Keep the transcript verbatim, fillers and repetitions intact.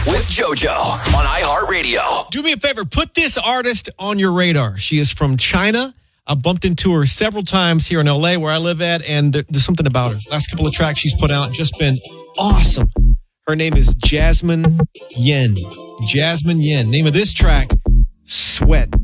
with JoJo on iHeartRadio. Do me a favor. Put this artist on your radar. She is from China. I bumped into her several times here in L A where I live at, and there, there's something about her. Last couple of tracks she's put out just been awesome. Her name is Jasmine Yen. Jasmine Yen. Name of this track, Sweat.